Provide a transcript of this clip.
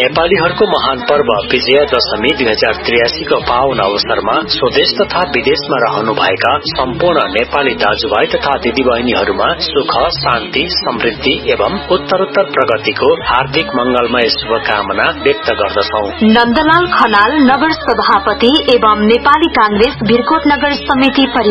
नेपालीहरूको महान पर्व विजया दशमी 2083 को पावन अवसरमा स्वदेश तथा विदेशमा रहनुभएका सम्पूर्ण नेपाली दाजुभाइ तथा दिदीबहिनीहरूमा सुख, शान्ति, समृद्धि एवं उत्तरोत्तर प्रगतिको हार्दिक मंगलमय शुभकामना व्यक्त गर्दछौ। नन्दलाल खनाल, नगर सभापति एवं नेपाली कांग्रेस भिरकोट नगर समिति